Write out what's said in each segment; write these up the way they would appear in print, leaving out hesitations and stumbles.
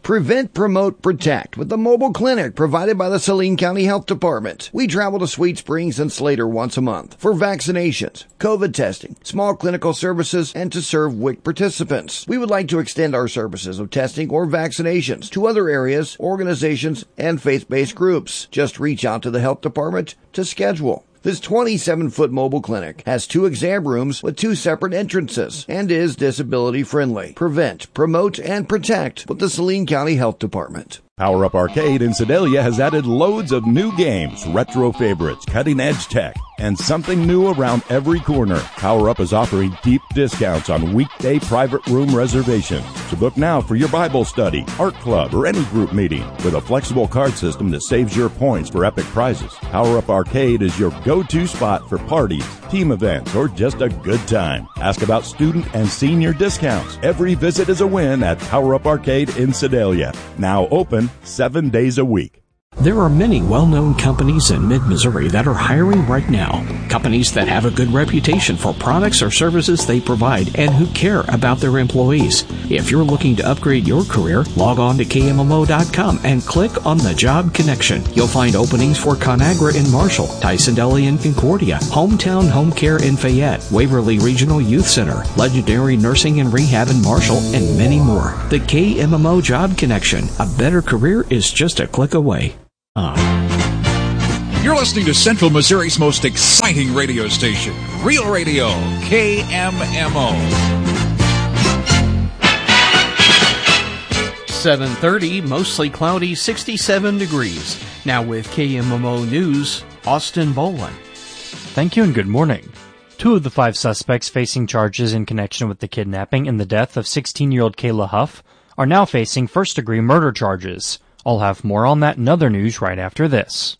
Prevent, Promote, Protect with the mobile clinic provided by the Saline County Health Department. We travel to Sweet Springs and Slater once a month for vaccinations, COVID testing, small clinical services, and to serve WIC participants. We would like to extend our services of testing or vaccinations to other areas, organizations, and faith-based groups. Just reach out to the health department to schedule. This 27-foot mobile clinic has 2 exam rooms with 2 separate entrances and is disability friendly. Prevent, Promote, and Protect with the Saline County Health Department. Power Up Arcade in Sedalia has added loads of new games, retro favorites, cutting-edge tech, and something new around every corner. Power Up is offering deep discounts on weekday private room reservations. So book now for your Bible study, art club, or any group meeting with a flexible card system that saves your points for epic prizes. Power Up Arcade is your go-to spot for parties, team events, or just a good time. Ask about student and senior discounts. Every visit is a win at Power Up Arcade in Sedalia. Now open 7 days a week. There are many well-known companies in mid-Missouri that are hiring right now. Companies that have a good reputation for products or services they provide and who care about their employees. If you're looking to upgrade your career, log on to KMMO.com and click on the Job Connection. You'll find openings for ConAgra in Marshall, Tyson Deli in Concordia, Hometown Home Care in Fayette, Waverly Regional Youth Center, Legendary Nursing and Rehab in Marshall, and many more. The KMMO Job Connection. A better career is just a click away. You're listening to Central Missouri's most exciting radio station, Real Radio, KMMO. 7:30, mostly cloudy, 67 degrees. Now with KMMO News, Austin Boland. Thank you and good morning. 2 of the 5 suspects facing charges in connection with the kidnapping and the death of 16-year-old Kayla Huff are now facing first-degree murder charges. I'll have more on that and other news right after this.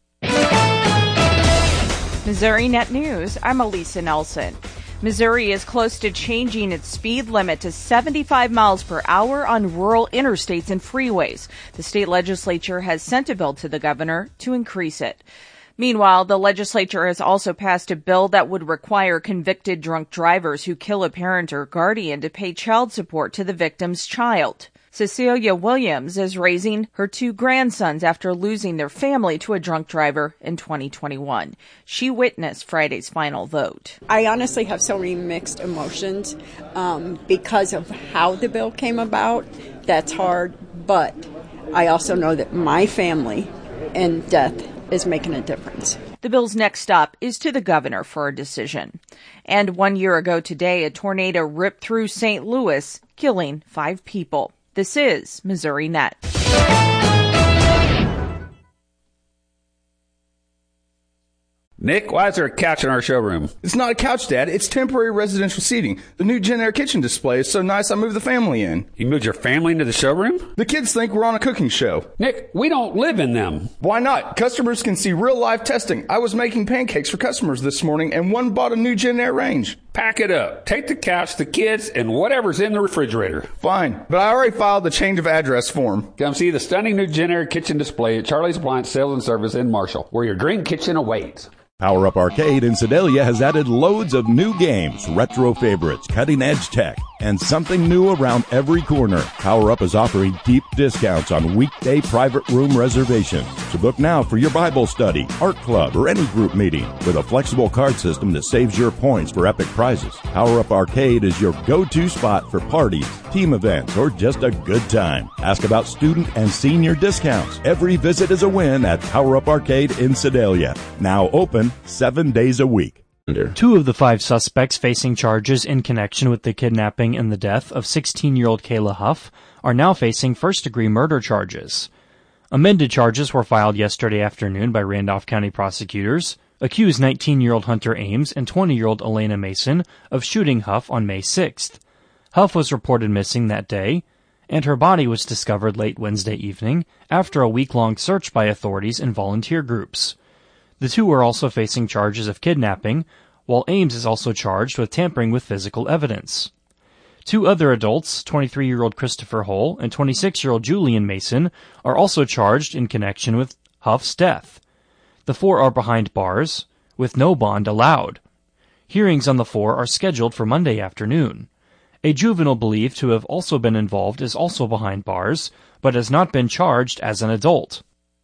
Missouri Net News, I'm Elisa Nelson. Missouri is close to changing its speed limit to 75 miles per hour on rural interstates and freeways. The state legislature has sent a bill to the governor to increase it. Meanwhile, the legislature has also passed a bill that would require convicted drunk drivers who kill a parent or guardian to pay child support to the victim's child. Cecilia Williams is raising her 2 grandsons after losing their family to a drunk driver in 2021. She witnessed Friday's final vote. I honestly have so many mixed emotions because of how the bill came about. That's hard, but I also know that my family and death is making a difference. The bill's next stop is to the governor for a decision. And 1 year ago today, a tornado ripped through St. Louis, killing 5 people. This is Missouri Net. Nick, why is there a couch in our showroom? It's not a couch, Dad. It's temporary residential seating. The new Gen Air kitchen display is so nice I moved the family in. You moved your family into the showroom? The kids think we're on a cooking show. Nick, we don't live in them. Why not? Customers can see real live testing. I was making pancakes for customers this morning and one bought a new Gen Air range. Pack it up. Take the couch, the kids, and whatever's in the refrigerator. Fine, but I already filed the change of address form. Come see the stunning new Gen Air kitchen display at Charlie's Appliance Sales and Service in Marshall, where your dream kitchen awaits. Power Up Arcade in Sedalia has added loads of new games, retro favorites, cutting-edge tech, and something new around every corner. Power Up is offering deep discounts on weekday private room reservations. So book now for your Bible study, art club, or any group meeting with a flexible card system that saves your points for epic prizes. Power Up Arcade is your go-to spot for parties, team events, or just a good time. Ask about student and senior discounts. Every visit is a win at Power Up Arcade in Sedalia. Now open 7 days a week. 2 of the 5 suspects facing charges in connection with the kidnapping and the death of 16-year-old Kayla Huff are now facing first-degree murder charges. Amended charges were filed yesterday afternoon by Randolph County prosecutors, accused 19-year-old Hunter Ames and 20-year-old Elena Mason of shooting Huff on May 6th. Huff was reported missing that day, and her body was discovered late Wednesday evening after a week-long search by authorities and volunteer groups. The 2 are also facing charges of kidnapping, while Ames is also charged with tampering with physical evidence. 2 other adults, 23-year-old Christopher Hull and 26-year-old Julian Mason, are also charged in connection with Huff's death. The 4 are behind bars, with no bond allowed. Hearings on the 4 are scheduled for Monday afternoon. A juvenile believed to have also been involved is also behind bars, but has not been charged as an adult.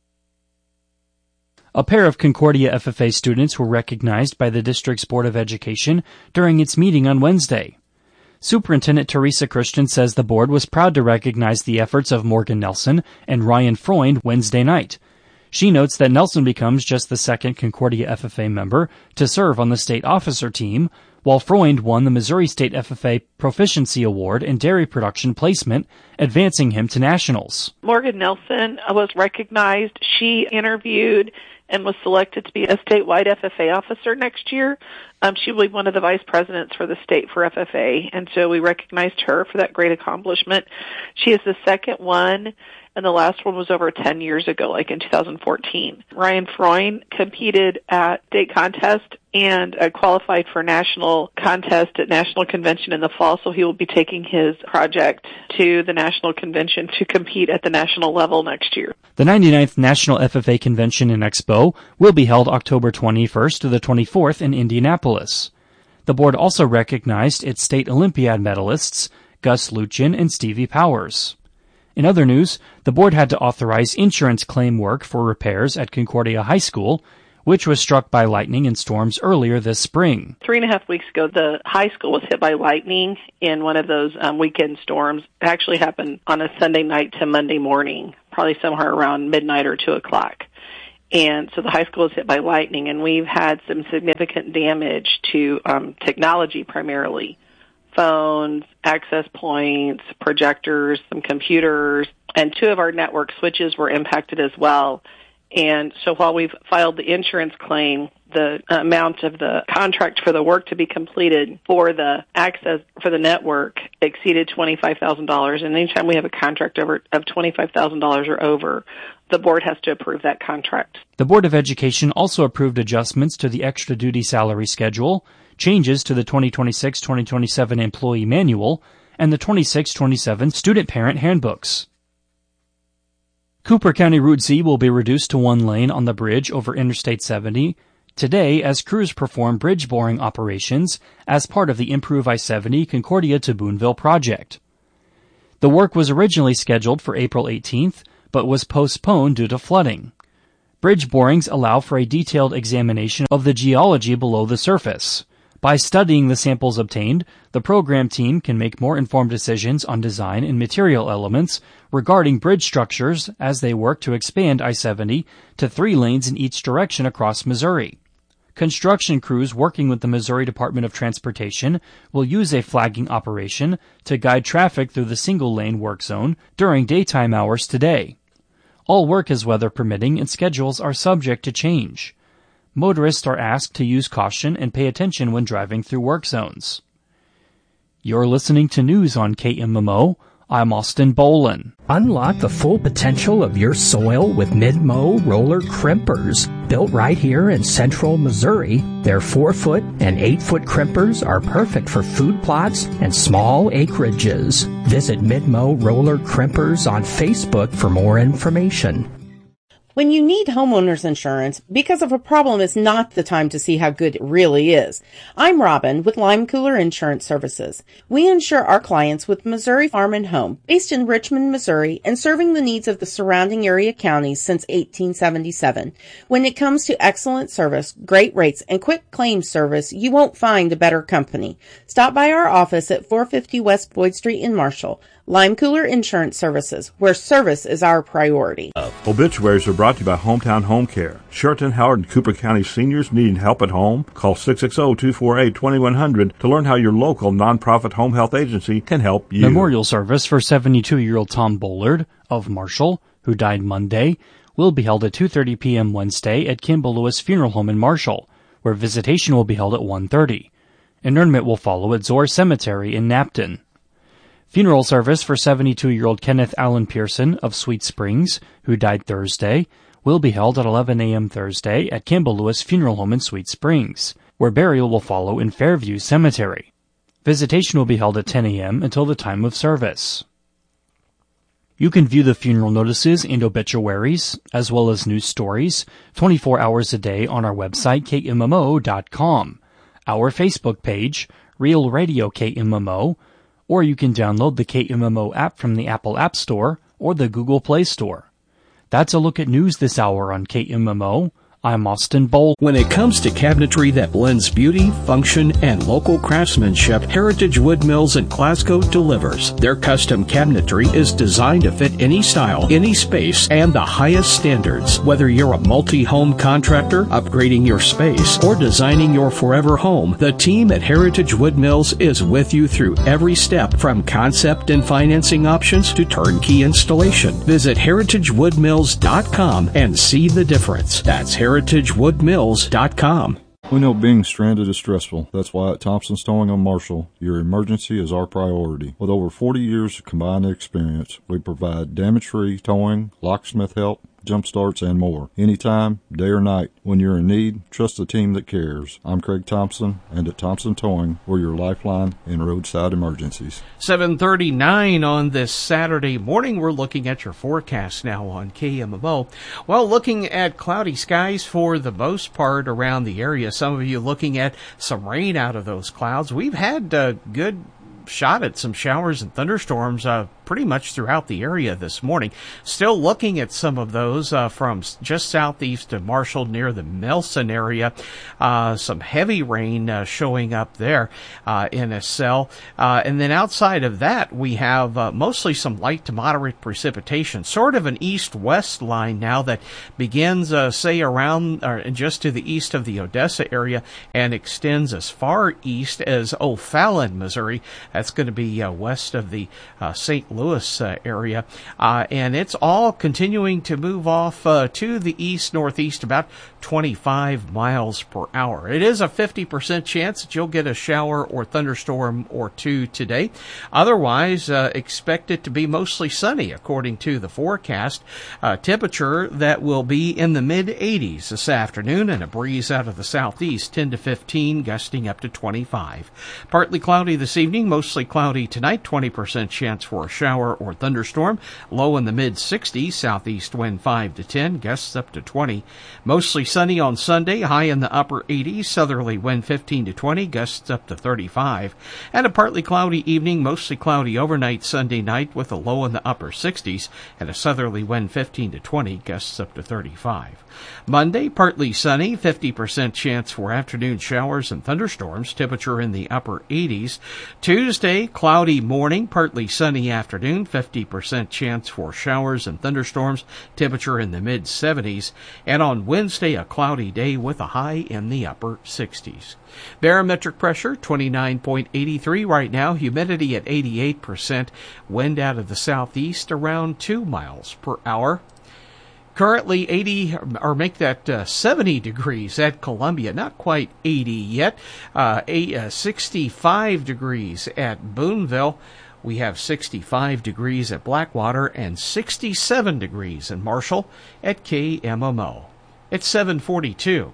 A pair of Concordia FFA students were recognized by the district's Board of Education during its meeting on Wednesday. Superintendent Teresa Christian says the board was proud to recognize the efforts of Morgan Nelson and Ryan Freund Wednesday night. She notes that Nelson becomes just the second Concordia FFA member to serve on the state officer team, while Freund won the Missouri State FFA Proficiency Award in Dairy Production Placement, advancing him to nationals. Morgan Nelson was recognized. She interviewed and was selected to be a statewide FFA officer next year. She will be one of the vice presidents for the state for FFA, and so we recognized her for that great accomplishment. She is the second one, and the last one was over 10 years ago, like in 2014. Ryan Freund competed at state contest and qualified for national contest at National Convention in the fall, so he will be taking his project to the National Convention to compete at the national level next year. The 99th National FFA Convention and Expo will be held October 21st to the 24th in Indianapolis. The board also recognized its state Olympiad medalists, Gus Luchin and Stevie Powers. In other news, the board had to authorize insurance claim work for repairs at Concordia High School, which was struck by lightning and storms earlier this spring. 3.5 weeks ago, the high school was hit by lightning in one of those weekend storms. It actually happened on a Sunday night to Monday morning, probably somewhere around midnight or 2 o'clock. And so the high school was hit by lightning, and we've had some significant damage to technology primarily. Phones, access points, projectors, some computers, and 2 of our network switches were impacted as well. And so while we've filed the insurance claim, the amount of the contract for the work to be completed for the access for the network exceeded $25,000. And anytime we have a contract of $25,000 or over, the board has to approve that contract. The Board of Education also approved adjustments to the extra duty salary schedule, changes to the 2026-2027 employee manual, and the 26-27 student parent handbooks. Cooper County Route Z will be reduced to 1 lane on the bridge over Interstate 70 today as crews perform bridge boring operations as part of the Improve I-70 Concordia to Boonville project. The work was originally scheduled for April 18th, but was postponed due to flooding. Bridge borings allow for a detailed examination of the geology below the surface. By studying the samples obtained, the program team can make more informed decisions on design and material elements regarding bridge structures as they work to expand I-70 to 3 lanes in each direction across Missouri. Construction crews working with the Missouri Department of Transportation will use a flagging operation to guide traffic through the single-lane work zone during daytime hours today. All work is weather permitting and schedules are subject to change. Motorists are asked to use caution and pay attention when driving through work zones. You're listening to news on KMMO. I'm Austin Bolin. Unlock the full potential of your soil with Mid-Mow roller crimpers. Built right here in central Missouri, their 4-foot and 8-foot crimpers are perfect for food plots and small acreages. Visit Mid-Mow roller crimpers on Facebook for more information. When you need homeowners insurance, because of a problem is not the time to see how good it really is. I'm Robin with Lime Cooler Insurance Services. We insure our clients with Missouri Farm and Home, based in Richmond, Missouri, and serving the needs of the surrounding area counties since 1877. When it comes to excellent service, great rates, and quick claims service, you won't find a better company. Stop by our office at 450 West Boyd Street in Marshall. Lime Cooler Insurance Services, where service is our priority. Obituaries are brought to you by Hometown Home Care. Sheraton, Howard, and Cooper County seniors needing help at home? Call 660-248-2100 to learn how your local nonprofit home health agency can help you. Memorial service for 72-year-old Tom Bullard of Marshall, who died Monday, will be held at 2:30 p.m. Wednesday at Kimball Lewis Funeral Home in Marshall, where visitation will be held at 1:30. Interment will follow at Zor Cemetery in Napton. Funeral service for 72-year-old Kenneth Allen Pearson of Sweet Springs, who died Thursday, will be held at 11 a.m. Thursday at Kimball Lewis Funeral Home in Sweet Springs, where burial will follow in Fairview Cemetery. Visitation will be held at 10 a.m. until the time of service. You can view the funeral notices and obituaries, as well as news stories, 24 hours a day on our website, KMMO.com, our Facebook page, Real Radio KMMO, or you can download the KMMO app from the Apple App Store or the Google Play Store. That's a look at news this hour on KMMO. I'm Austin Bolt. When it comes to cabinetry that blends beauty, function, and local craftsmanship, Heritage Wood Mills in Glasgow delivers. Their custom cabinetry is designed to fit any style, any space, and the highest standards. Whether you're a multi-home contractor, upgrading your space, or designing your forever home, the team at Heritage Wood Mills is with you through every step, from concept and financing options to turnkey installation. Visit heritagewoodmills.com and see the difference. That's heritagewoodmills.com. We know being stranded is stressful. That's why at Thompson's Towing on Marshall, your emergency is our priority. With over 40 years of combined experience, we provide damage-free towing, locksmith help, jump starts, and more. Anytime, day or night. When you're in need, trust the team that cares. I'm Craig Thompson, and at Thompson Towing, we're your lifeline in roadside emergencies. 7:39 on this Saturday morning. We're looking at your forecast now on KMMO. Well, looking at cloudy skies for the most part around the area. Some of you looking at some rain out of those clouds. We've had a good shot at some showers and thunderstorms pretty much throughout the area this morning. Still looking at some of those from just southeast of Marshall near the Melson area. Some heavy rain showing up there in Estelle. And then outside of that, we have mostly some light to moderate precipitation. Sort of an east-west line now that begins, say, around or just to the east of the Odessa area and extends as far east as O'Fallon, Missouri. That's going to be west of the St. Louis area, and it's all continuing to move off to the east-northeast about 25 miles per hour. It is a 50% chance that you'll get a shower or thunderstorm or two today. Otherwise, expect it to be mostly sunny, according to the forecast. Temperature that will be in the mid-80s this afternoon, and a breeze out of the southeast, 10 to 15, gusting up to 25. Partly cloudy this evening, mostly cloudy tonight, 20% chance for a shower or thunderstorm. Low in the mid-60s, southeast wind 5 to 10, gusts up to 20. Mostly sunny on Sunday, high in the upper 80s, southerly wind 15 to 20, gusts up to 35. And a partly cloudy evening, mostly cloudy overnight Sunday night with a low in the upper 60s and a southerly wind 15 to 20, gusts up to 35. Monday, partly sunny, 50% chance for afternoon showers and thunderstorms, temperature in the upper 80s. Tuesday, cloudy morning, partly sunny afternoon, 50% chance for showers and thunderstorms, temperature in the mid-70s. And on Wednesday, a cloudy day with a high in the upper 60s. Barometric pressure, 29.83 right now, humidity at 88%, wind out of the southeast around 2 miles per hour. Currently 70 degrees at Columbia. Not quite 80 yet. 65 degrees at Boonville. We have 65 degrees at Blackwater and 67 degrees in Marshall at KMMO. It's 7:42.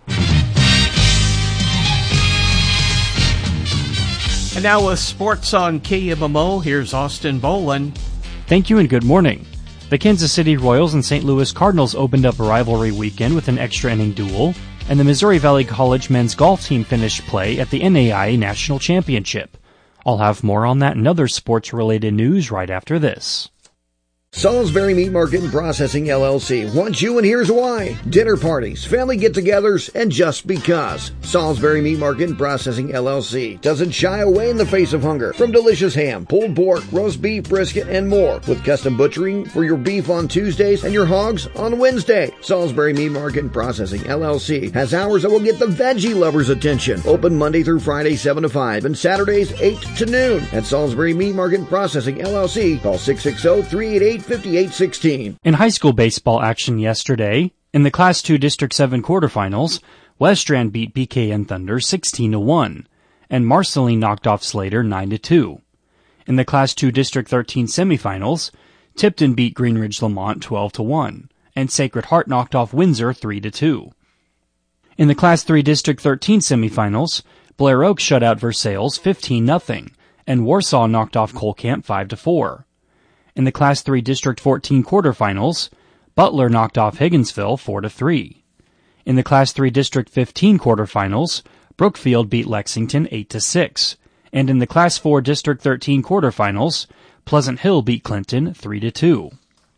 And now with sports on KMMO, here's Austin Boland. Thank you and good morning. The Kansas City Royals and St. Louis Cardinals opened up a rivalry weekend with an extra-inning duel, and the Missouri Valley College men's golf team finished play at the NAIA National Championship. I'll have more on that and other sports-related news right after this. Salisbury Meat Market and Processing LLC wants you, and here's why. Dinner parties, family get-togethers, and just because. Salisbury Meat Market and Processing LLC doesn't shy away in the face of hunger. From delicious ham, pulled pork, roast beef, brisket, and more. With custom butchering for your beef on Tuesdays and your hogs on Wednesday. Salisbury Meat Market and Processing LLC has hours that will get the veggie lovers' attention. Open Monday through Friday 7 to 5 and Saturdays 8 to noon. At Salisbury Meat Market and Processing LLC, call 660-388-5816. In high school baseball action yesterday, in the Class 2 District 7 quarterfinals, Westrand beat BKN Thunder 16-1, and Marceline knocked off Slater 9-2. In the Class 2 District 13 semifinals, Tipton beat Greenridge Lamont 12-1, and Sacred Heart knocked off Windsor 3-2. In the Class 3 District 13 semifinals, Blair Oak shut out Versailles 15-0, and Warsaw knocked off Colcamp 5-4. In the Class 3 District 14 quarterfinals, Butler knocked off Higginsville 4-3. In the Class 3 District 15 quarterfinals, Brookfield beat Lexington 8-6, And in the Class 4 District 13 quarterfinals, Pleasant Hill beat Clinton 3-2.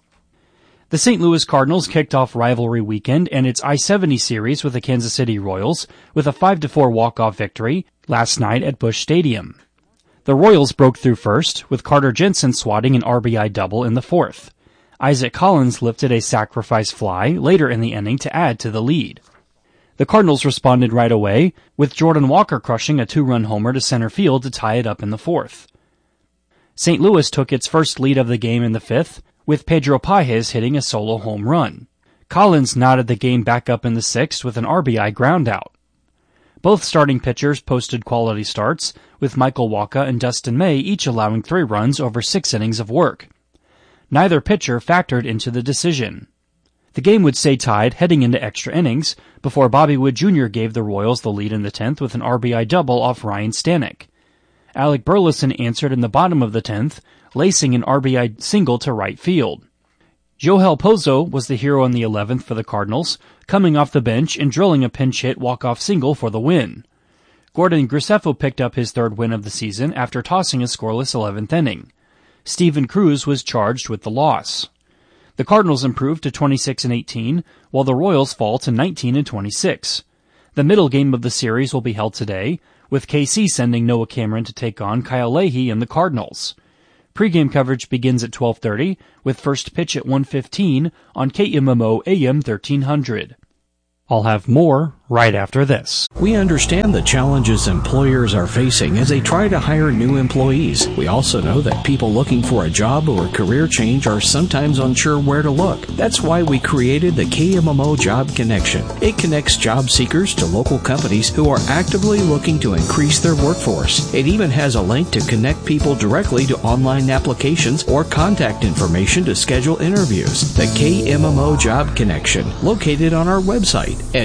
The St. Louis Cardinals kicked off rivalry weekend and its I-70 series with the Kansas City Royals with a 5-4 walk-off victory last night at Busch Stadium. The Royals broke through first, with Carter Jensen swatting an RBI double in the fourth. Isaac Collins lifted a sacrifice fly later in the inning to add to the lead. The Cardinals responded right away, with Jordan Walker crushing a 2-run homer to center field to tie it up in the fourth. St. Louis took its first lead of the game in the fifth, with Pedro Pages hitting a solo home run. Collins knotted the game back up in the sixth with an RBI groundout. Both starting pitchers posted quality starts, with Michael Wacha and Dustin May each allowing 3 runs over 6 innings of work. Neither pitcher factored into the decision. The game would stay tied heading into extra innings before Bobby Wood Jr. gave the Royals the lead in the 10th with an RBI double off Ryan Stanek. Alec Burleson answered in the bottom of the 10th, lacing an RBI single to right field. Joel Pozo was the hero in the 11th for the Cardinals, coming off the bench and drilling a pinch hit walk-off single for the win. Gordon Graceffo picked up his 3rd win of the season after tossing a scoreless 11th inning. Steven Cruz was charged with the loss. The Cardinals improved to 26-18, while the Royals fall to 19-26. The middle game of the series will be held today, with KC sending Noah Cameron to take on Kyle Leahy and the Cardinals. Pre-game coverage begins at 12:30, with first pitch at 1:15 on KMMO AM 1300. I'll have more right after this. We understand the challenges employers are facing as they try to hire new employees. We also know that people looking for a job or a career change are sometimes unsure where to look. That's why we created the KMMO Job Connection. It connects job seekers to local companies who are actively looking to increase their workforce. It even has a link to connect people directly to online applications or contact information to schedule interviews. The KMMO Job Connection, located on our website at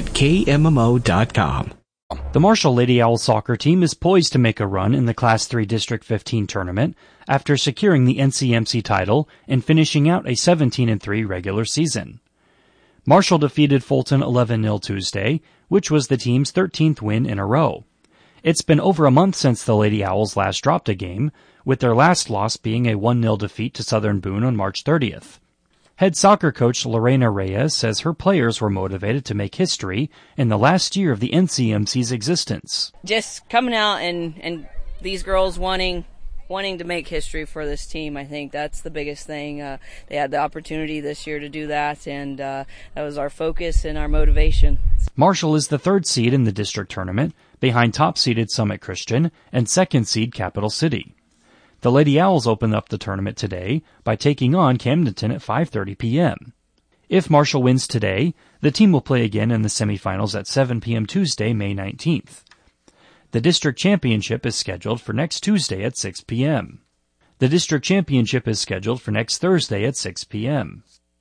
KMMO.com. The Marshall Lady Owls soccer team is poised to make a run in the Class 3 District 15 tournament after securing the NCMC title and finishing out a 17-3 regular season. Marshall defeated Fulton 11-0 Tuesday, which was the team's 13th win in a row. It's been over a month since the Lady Owls last dropped a game, with their last loss being a 1-0 defeat to Southern Boone on March 30th. Head soccer coach Lorena Reyes says her players were motivated to make history in the last year of the NCMC's existence. Just coming out and these girls wanting to make history for this team, I think that's the biggest thing. They had the opportunity this year to do that, and that was our focus and our motivation. Marshall is the 3rd seed in the district tournament, behind top-seeded Summit Christian and 2nd seed Capital City. The Lady Owls open up the tournament today by taking on Camdenton at 5:30 p.m. If Marshall wins today, the team will play again in the semifinals at 7 p.m. Tuesday, May 19th. The district championship is scheduled for next Tuesday at 6 p.m. The district championship is scheduled for next Thursday at 6 p.m.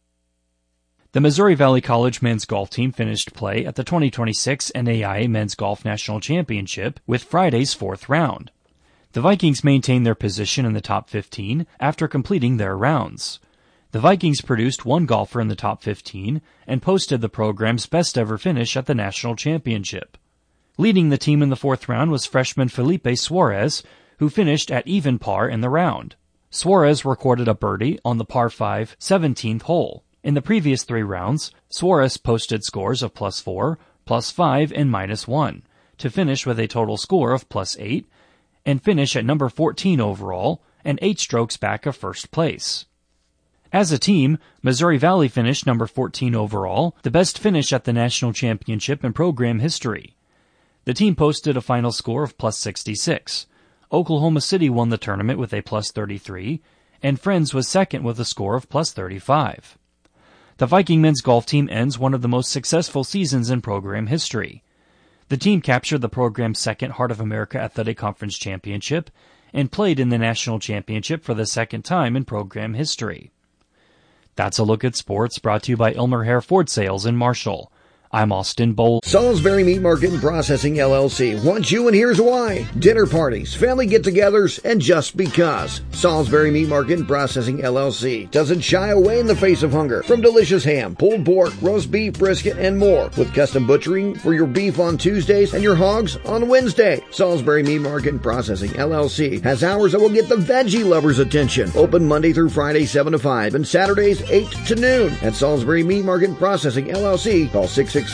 The Missouri Valley College men's golf team finished play at the 2026 NAIA Men's Golf National Championship with Friday's 4th round. The Vikings maintained their position in the top 15 after completing their rounds. The Vikings produced 1 golfer in the top 15 and posted the program's best ever finish at the national championship. Leading the team in the 4th round was freshman Felipe Suarez, who finished at even par in the round. Suarez recorded a birdie on the par 5 17th hole. In the previous 3 rounds, Suarez posted scores of +4, +5, and -1, to finish with a total score of +8, and finish at number 14 overall and 8 strokes back of first place. As a team, Missouri Valley finished number 14 overall, the best finish at the national championship in program history. The team posted a final score of +66. Oklahoma City won the tournament with a +33, and Friends was second with a score of +35. The Viking men's golf team ends one of the most successful seasons in program history. The team captured the program's 2nd Heart of America Athletic Conference championship and played in the national championship for the 2nd time in program history. That's a look at sports brought to you by Elmer Hare Ford Sales in Marshall. I'm Austin Bolt. Salisbury Meat Market and Processing LLC wants you, and here's why. Dinner parties, family get-togethers, and just because. Salisbury Meat Market and Processing LLC doesn't shy away in the face of hunger. From delicious ham, pulled pork, roast beef, brisket, and more. With custom butchering for your beef on Tuesdays and your hogs on Wednesday. Salisbury Meat Market and Processing LLC has hours that will get the veggie lovers' attention. Open Monday through Friday 7 to 5 and Saturdays 8 to noon. At Salisbury Meat Market and Processing LLC, call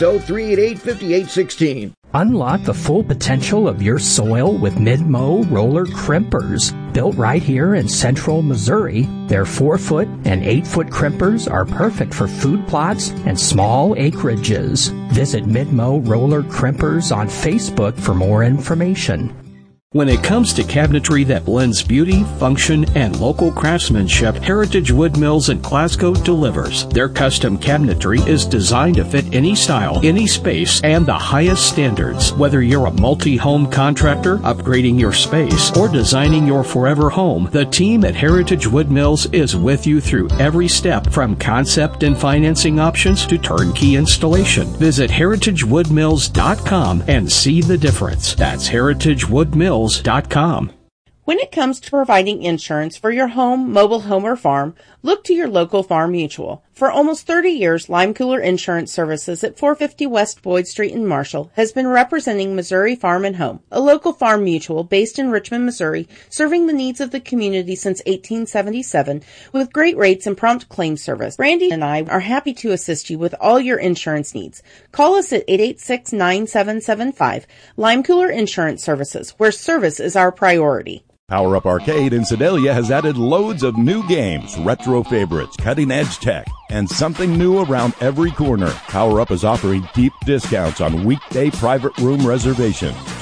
660-388-5816. Unlock the full potential of your soil with Mid-Mow roller crimpers. Built right here in central Missouri, their 4-foot and 8-foot crimpers are perfect for food plots and small acreages. Visit Mid-Mow roller crimpers on Facebook for more information. When it comes to cabinetry that blends beauty, function, and local craftsmanship, Heritage Wood Mills in Glasgow delivers. Their custom cabinetry is designed to fit any style, any space, and the highest standards. Whether you're a multi-home contractor, upgrading your space, or designing your forever home, the team at Heritage Wood Mills is with you through every step, from concept and financing options to turnkey installation. Visit heritagewoodmills.com and see the difference. That's heritagewoodmills.com. When it comes to providing insurance for your home, mobile home, or farm, look to your local Farm Mutual. For almost 30 years, Lime Cooler Insurance Services at 450 West Boyd Street in Marshall has been representing Missouri Farm and Home, a local farm mutual based in Richmond, Missouri, serving the needs of the community since 1877 with great rates and prompt claim service. Brandy and I are happy to assist you with all your insurance needs. Call us at 886-9775, Lime Cooler Insurance Services, where service is our priority. Power Up Arcade in Sedalia has added loads of new games, retro favorites, cutting-edge tech, and something new around every corner. Power Up is offering deep discounts on weekday private room reservations.